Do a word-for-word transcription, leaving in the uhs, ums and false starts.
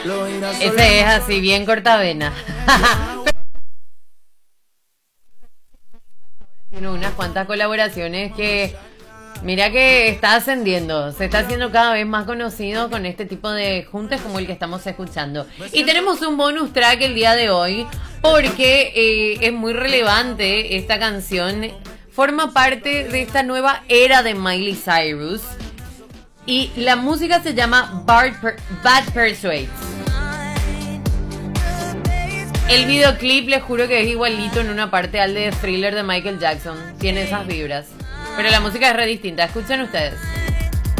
Ese es así, bien cortavena. Tiene unas cuantas colaboraciones que, mira que está ascendiendo, se está haciendo cada vez más conocido con este tipo de juntes como el que estamos escuchando. Y tenemos un bonus track el día de hoy porque eh, es muy relevante esta canción, forma parte de esta nueva era de Miley Cyrus y la música se llama Bad, per- Bad Persuades. El videoclip, les juro que es igualito en una parte al de Thriller de Michael Jackson. Tiene esas vibras. Pero la música es re distinta. Escuchen ustedes.